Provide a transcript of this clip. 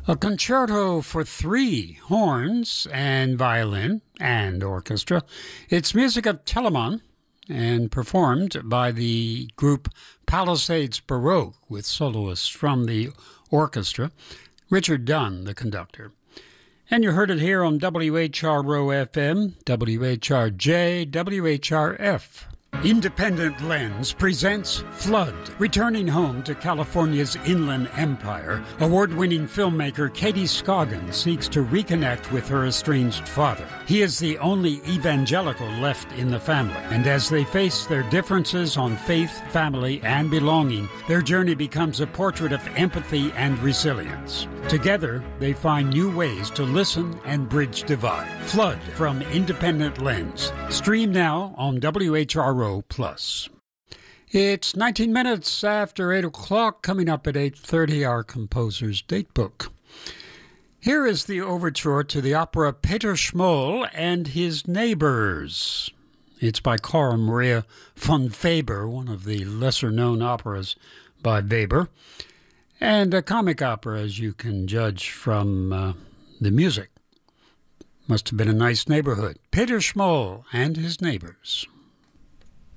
A concerto for three horns and violin and orchestra. It's music of Telemann and performed by the group Palisades Baroque with soloists from the orchestra. Richard Dunn, the conductor. And you heard it here on WHRO FM, WHRJ, WHRF. Independent Lens presents Flood. Returning home to California's Inland Empire, award-winning filmmaker Katie Scoggin seeks to reconnect with her estranged father. He is the only evangelical left in the family, and as they face their differences on faith, family, and belonging, their journey becomes a portrait of empathy and resilience. Together, they find new ways to listen and bridge divide. Flood from Independent Lens. Stream now on WHRO+. It's 19 minutes after 8 o'clock, coming up at 8:30, our composer's datebook. Here is the overture to the opera Peter Schmoll and His Neighbors. It's by Clara Maria von Weber, one of the lesser-known operas by Weber, and a comic opera, as you can judge from the music. Must have been a nice neighborhood. Peter Schmoll and His Neighbors.